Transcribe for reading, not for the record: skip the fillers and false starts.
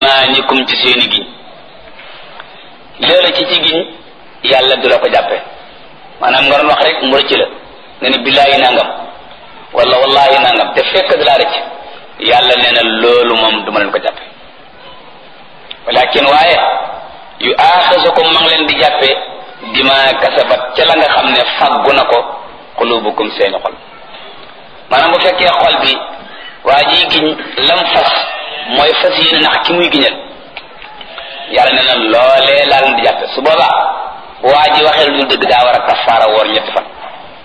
aymaanikum ci seeni giñ loolu ci giñ yàlla du la ko jàppe maanaam nga doon wax rek mu rëcc la nga ne billaahi nangam wala wallahi nangam te fekk da laa rëcc yàlla nee na loolu moom duma leen ko jàppe walakin waaye yu aaxisukum ma ngi leen di jàppe dima kasabat ca la nga xam ne faggu na ko qulubukum seeni xol maanaam bu fekkee xol bi waa ji giñ lam fas mooy fas yéene nax ki muy giñal yàlla nee na loolee laa leen di jàppe su boobaa waa ji waxee lu dëgg daa war a kafaara woor ñetti fan